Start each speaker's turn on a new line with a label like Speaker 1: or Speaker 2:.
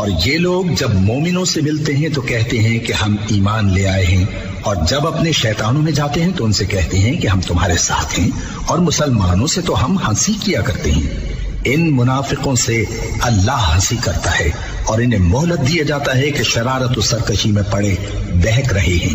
Speaker 1: और ये लोग जब मोमिनों से मिलते हैं तो कहते हैं कि हम ईमान ले आए हैं, और जब अपने शैतानों में जाते हैं तो उनसे कहते हैं कि हम तुम्हारे साथ हैं, और मुसलमानों से तो हम हंसी किया करते हैं। इन मुनाफिकों से अल्लाह हंसी करता है और इन्हें मोहलत दिया जाता है कि शरारत और सरकशी में पड़े बहक रहे हैं।